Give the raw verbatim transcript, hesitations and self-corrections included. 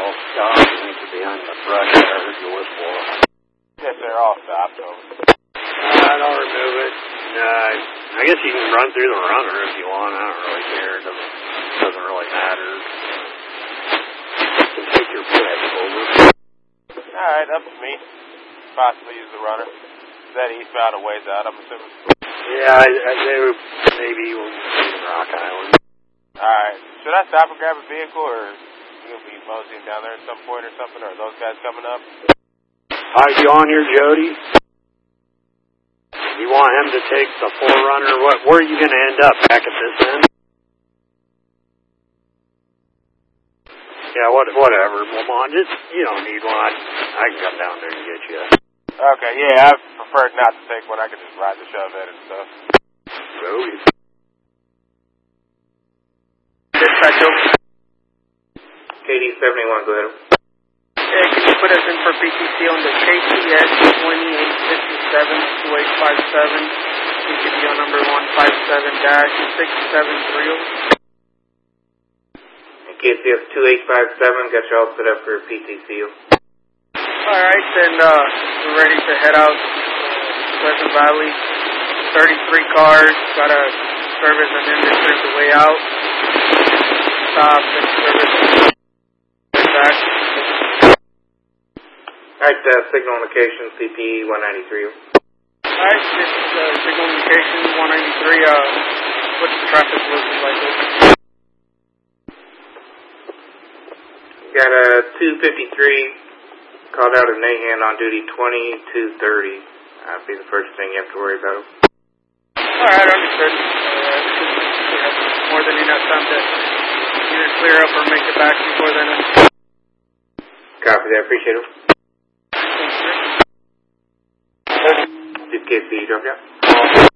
all stop. You need to be on the brush there with your whistle. Yes, sir, all stopped. So. Uh, don't remove it. Uh, I guess you can run through the runner if you want. I don't really care. It doesn't, doesn't really matter. You can take your pick over. Alright, up to me. Possibly use the runner. Is that eastbound or ways out, I'm assuming? Yeah, I, I do. Maybe we'll use Rock Island. Alright. Should I stop and grab a vehicle, or you going to be moseying down there at some point or something, or are those guys coming up? Alright, you on here, Jody? You want him to take the forerunner? What? Where are you going to end up? Back at this end? Yeah, what, whatever. Lamont, just, you don't need one. I, I can come down there and get you. Okay, yeah, I preferred not to take one. I could just ride the shove in and stuff. Jody. Dispatch over. K D seventy-one, go ahead. Hey, can you put us in for P T C on the K T S twenty-eight fifty-seven two eight five seven, P T C on number one five seven dash six seven three zero? K C S two eight five seven, got you all set up for P T C. Alright, then uh, we're ready to head out uh, Pleasant Valley. thirty-three cars, got to service and then return the way out. Stop and service back. Alright, uh, signal location C P E one ninety-three. Alright, this is uh, signal indication one ninety-three. Uh, what's the traffic looking like? Got a two fifty-three, called out of Nahan on duty twenty-two thirty. That'll be the first thing you have to worry about. Alright, understood. Uh, we have more than enough time to either clear up or make it back before then. Copy that, appreciate it. Thanks, sir. This K C, drop out.